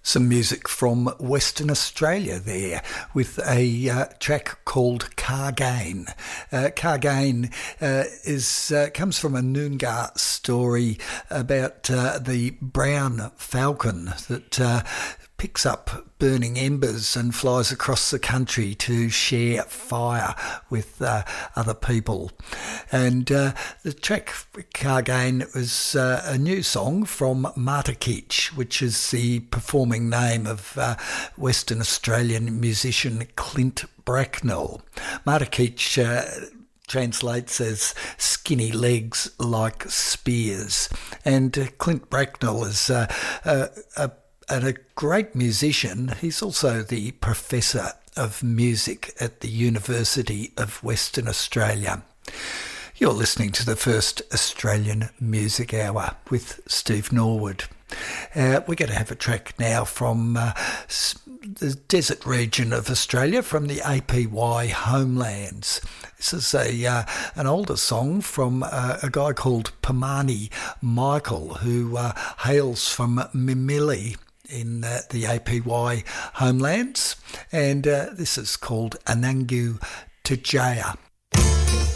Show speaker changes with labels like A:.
A: Some music from Western Australia there with a track called Cargain. Cargain comes from a Noongar story about the brown falcon that picks up burning embers and flies across the country to share fire with other people. And the track Cargain was a new song from Matakich, which is the performing name of Western Australian musician Clint Bracknell. Matakich translates as skinny legs like spears. And Clint Bracknell is a great musician. He's also the professor of music at the University of Western Australia. You're listening to the first Australian Music Hour with Steve Norwood. We're going to have a track now from the desert region of Australia, from the APY homelands. This is an older song from a guy called Pamani Michael, who hails from Mimili in the APY homelands, and this is called Anangu Tujaya.